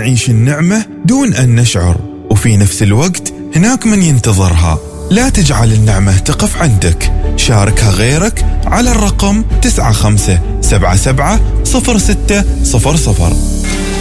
نعيش النعمة دون أن نشعر، وفي نفس الوقت هناك من ينتظرها. لا تجعل النعمة تقف عندك، شاركها غيرك على الرقم 95770600.